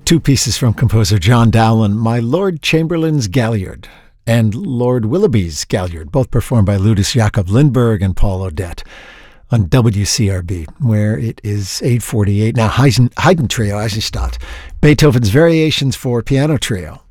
two pieces from composer John Dowland, My Lord Chamberlain's Galliard and Lord Willoughby's Galliard, both performed by Ludus Jakob Lindberg and Paul Odette on WCRB, where it is 8:48. Now, Haydn Trio, Eisenstadt, Beethoven's Variations for Piano Trio,